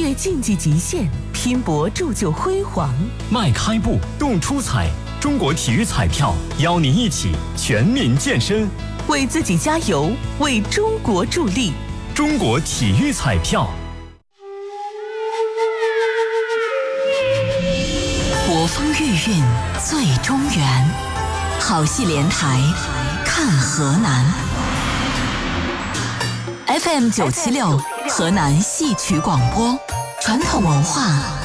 越竞技极限，拼搏铸就辉煌。 迈开步，动出彩！中国体育彩票邀您一起全民健身， 为自己加油，为中国助力。 中国体育彩票。 国风御韵最中原，好戏连台看河南。FM 976河南戏曲广播，传统文化